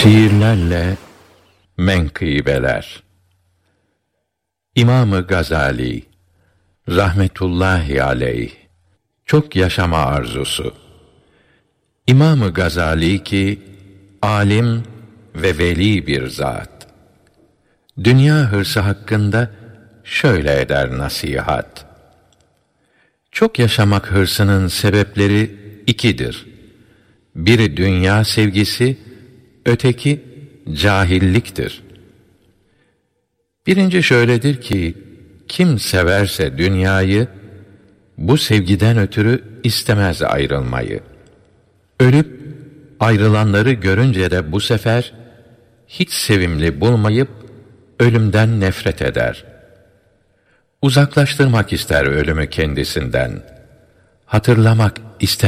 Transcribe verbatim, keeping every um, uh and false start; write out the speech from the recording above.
Şiirlerle menkıbeler. İmam-ı Gazali rahmetullahi aleyh çok yaşama arzusu. İmam-ı Gazali ki alim ve veli bir zat. Dünya hırsı hakkında şöyle eder nasihat. Çok yaşamak hırsının sebepleri ikidir. Biri dünya sevgisi, öteki cahilliktir. Birinci şöyledir ki, kim severse dünyayı, bu sevgiden ötürü istemez ayrılmayı. Ölüp ayrılanları görünce de bu sefer hiç sevimli bulmayıp ölümden nefret eder. Uzaklaştırmak ister ölümü kendisinden. Hatırlamak ister